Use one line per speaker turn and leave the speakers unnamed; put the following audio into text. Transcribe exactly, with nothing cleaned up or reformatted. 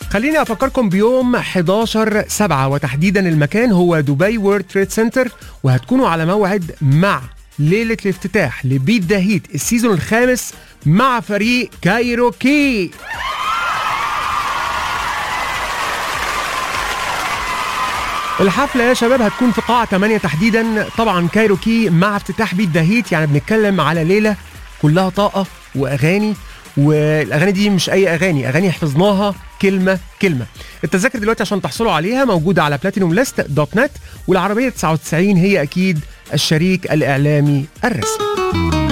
خليني أفكركم بيوم حداشر سبعة وتحديدا المكان هو دبي وورد تريد سنتر، وهتكونوا على موعد مع ليلة الافتتاح لبيت ذا هيت السيزون الخامس مع فريق كايروكي. الحفلة يا شباب هتكون في قاعة ثمانية تحديدا، طبعا كايروكي مع افتتاح بيت ذا هيت، يعني بنتكلم على ليلة كلها طاقة وأغاني، والأغاني دي مش أي أغاني، أغاني حفظناها كلمة كلمة. التذاكر دلوقتي عشان تحصلوا عليها موجودة على بلاتينوم ليست دوت نت، والعربية تسعة وتسعين هي أكيد الشريك الإعلامي الرسمي.